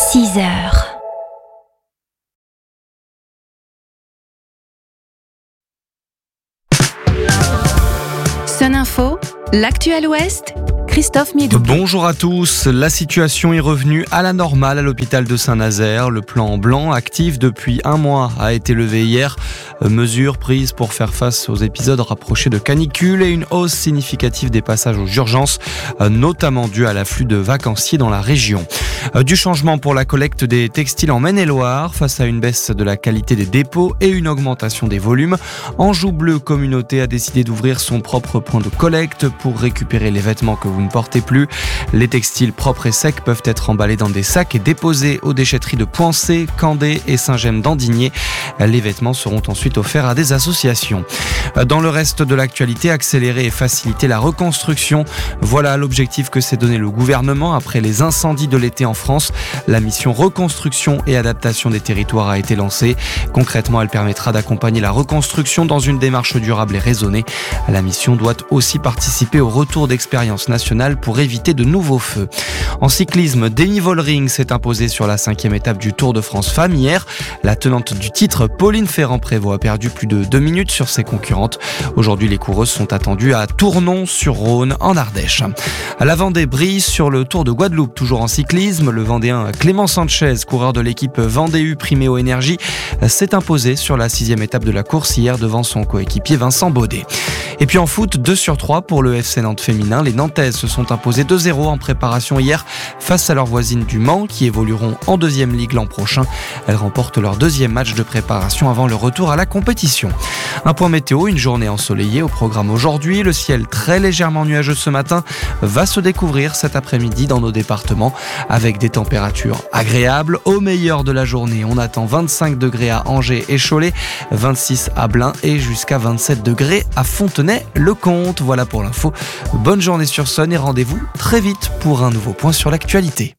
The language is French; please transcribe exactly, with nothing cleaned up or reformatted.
six heures. Sun Info, l'actuel Ouest, Christophe Médou. Bonjour à tous. La situation est revenue à la normale à l'hôpital de Saint-Nazaire. Le plan blanc, actif depuis un mois, a été levé hier. Mesures prises pour faire face aux épisodes rapprochés de canicule et une hausse significative des passages aux urgences, notamment due à l'afflux de vacanciers dans la région. Du changement pour la collecte des textiles en Maine-et-Loire face à une baisse de la qualité des dépôts et une augmentation des volumes. Anjou Bleu Communauté a décidé d'ouvrir son propre point de collecte pour récupérer les vêtements que vous ne portez plus. Les textiles propres et secs peuvent être emballés dans des sacs et déposés aux déchetteries de Poincé, Candé et Saint-Gemme-d'Andigné. Les vêtements seront ensuite offerts à des associations. Dans le reste de l'actualité, accélérer et faciliter la reconstruction. Voilà l'objectif que s'est donné le gouvernement après les incendies de l'été en France. La mission reconstruction et adaptation des territoires a été lancée. Concrètement, elle permettra d'accompagner la reconstruction dans une démarche durable et raisonnée. La mission doit aussi participer au retour d'expérience nationale pour éviter de nouveaux feux. En cyclisme, Denny Vollering s'est imposée sur la cinquième étape du Tour de France Femmes hier. La tenante du titre, Pauline Ferrand-Prévot, a perdu plus de deux minutes sur ses concurrentes. Aujourd'hui, les coureuses sont attendues à Tournon-sur-Rhône, en Ardèche. La Vendée brille sur le Tour de Guadeloupe, toujours en cyclisme. Le Vendéen Clément Sanchez, coureur de l'équipe Vendée U Priméo Énergie, s'est imposé sur la sixième étape de la course hier devant son coéquipier Vincent Baudet. Et puis en foot, deux sur trois pour le F C Nantes féminin. Les Nantaises se sont imposées deux zéro en préparation hier face à leurs voisines du Mans qui évolueront en deuxième ligue l'an prochain. Elles remportent leur deuxième match de préparation avant le retour à la compétition. Un point météo, une journée ensoleillée au programme aujourd'hui. Le ciel très légèrement nuageux ce matin va se découvrir cet après-midi dans nos départements avec des températures agréables. Au meilleur de la journée, on attend vingt-cinq degrés à Angers et Cholet, vingt-six à Blain et jusqu'à vingt-sept degrés à Fontenay-le-Comte. Voilà pour l'info. Bonne journée sur Sun et rendez-vous très vite pour un nouveau point sur l'actualité.